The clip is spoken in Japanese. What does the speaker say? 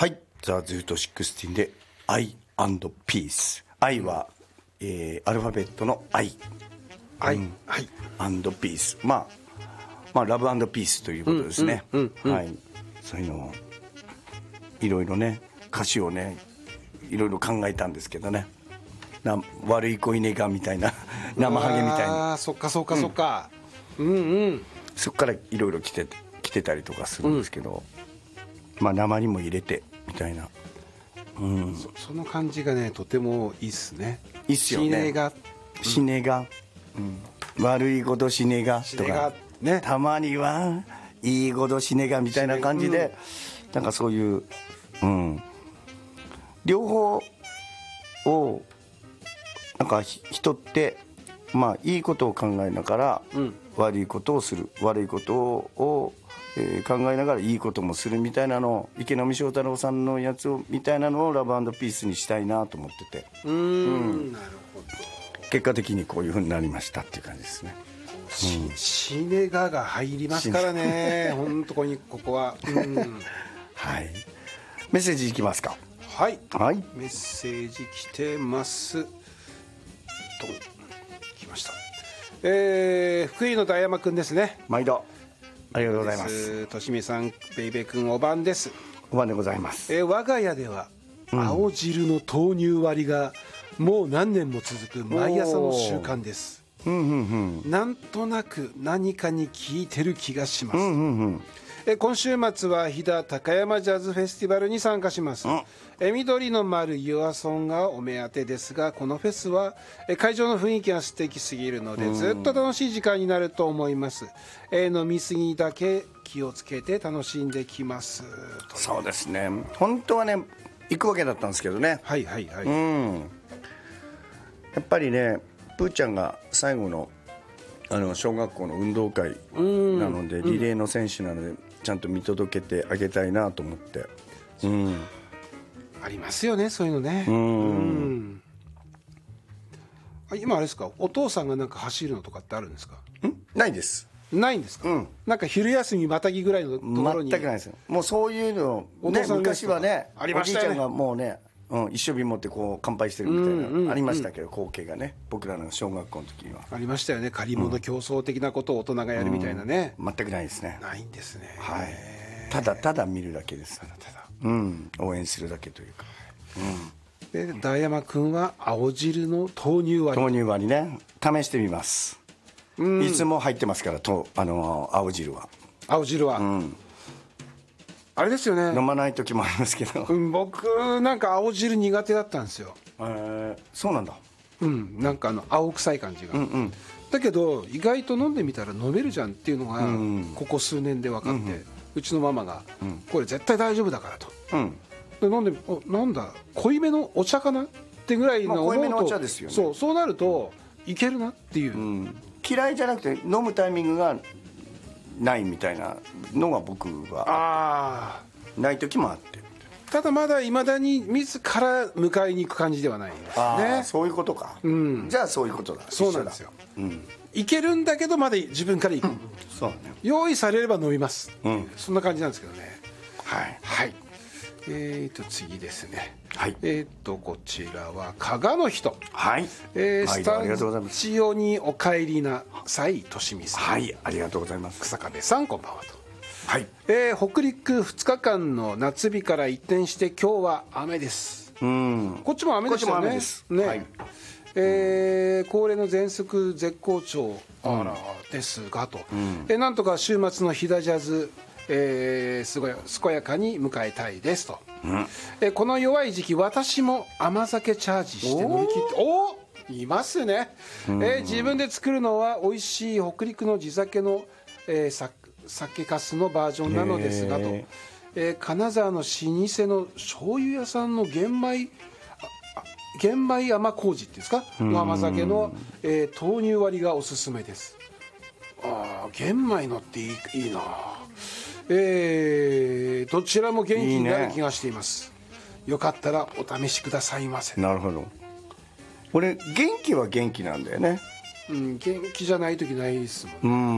はい、ザ・ズート16で愛&ピース。愛は、アルファベットの愛、 はい、 アンドピース、まあラブ&ピースということですね。はい、そういうのをいろいろね、歌詞をねいろいろ考えたんですけどね、悪い子いねがみたいな生ハゲみたいな、 そっかそっかそっか、 そっからいろいろ来てたりとかするんですけど、まあ鉛も入れてみたいな、 その感じがねとてもいいっすね。 いいっすよね。死ねが、悪いこと死ねがとかね、 たまにはいいこと死ねがみたいな感じで、なんかそういう、両方をなんか人ってまあいいことを考えながら悪いことをする、悪いことを考えながらいいこともするみたいなのを、池波正太郎さんのやつをみたいなのをラブ&ピースにしたいなと思ってて、 なるほど。 結果的にこういう風になりましたっていう感じですね。 シネガが入りますからね本当にここは、 はい、メッセージいきますか。 はい、 はいメッセージ来てますと、来ました。福井の大山くんですね。 毎度ありがとうございます。 としみさん、ベイベーくん、お晩です。 お晩でございます。 我が家では青汁の豆乳割りがもう何年も続く毎朝の習慣です。なんとなく何かに効いてる気がします。今週末は飛騨高山ジャズフェスティバルに参加します。緑の丸ユアソンがお目当てですが、このフェスは会場の雰囲気が素敵すぎるのでずっと楽しい時間になると思います。飲み過ぎだけ気をつけて楽しんできます。 そうですね、本当はね行くわけだったんですけどね。 はいはいはい、 やっぱりねプーちゃんが最後の小学校の運動会なので、リレーの選手なのでちゃんと見届けてあげたいなと思って、 ありますよねそういうのね。今あれですか、お父さんがなんか走るのとかってあるんですか？ ないです。 ないんですか？なんか昼休みまたぎぐらいのところに。 全くないですよ。もうそういうの、ね、昔はね、 ありましたよね。 おじいちゃんがもうね、一升瓶持ってこう乾杯してるみたいなありましたけど、光景がね、僕らの小学校の時にはありましたよね。借り物競争的なことを大人がやるみたいなね。 全くないですね。 ないんですね。 はい、ただただ見るだけです。ただ応援するだけというか。 で大山君は青汁の豆乳割り。 豆乳割りね、試してみます。いつも入ってますから青汁は。 青汁は、あれですよね、 飲まない時もありますけど、 僕なんか青汁苦手だったんですよ。 そうなんだ。 なんか青臭い感じが、だけど意外と飲んでみたら飲めるじゃんっていうのがここ数年で分かって、うちのママがこれ絶対大丈夫だからと、で飲んでなんだ濃いめのお茶かなってぐらいの濃いめのお茶ですよね。 そうなるといけるなっていう、 嫌いじゃなくて飲むタイミングがないみたいなのが僕はない時もあって、 ただまだいまだに自ら迎えに行く感じではないですね。 そういうことか。じゃあそういうことだ。 そうなんですよ。いけるんだけどまだ自分から行く、 そうね、 用意されれば飲みます、そんな感じなんですけどね。 はい、 次ですね。こちらは加賀の人。スタジオにお帰りなさいとしみさん。 はい、ありがとうございます。 草壁さん、こんばんはと。北陸2日間の夏日から一転して今日は雨です。こっちも雨ですよね。恒例の全速絶好調ですがと、なんとか週末の飛騨ジャズ健やかに迎えたいですと、この弱い時期私も甘酒チャージして乗り切っていますね。自分で作るのは美味しい北陸の地酒の、酒粕のバージョンなのですがと、金沢の老舗の醤油屋さんの玄米甘麹っていうんですか、の甘酒の、豆乳割りがおすすめです。玄米のっていいな。どちらも元気になる気がしています。よかったらお試しくださいませ。 なるほど。俺元気は元気なんだよね。 元気じゃない時ないですもんね。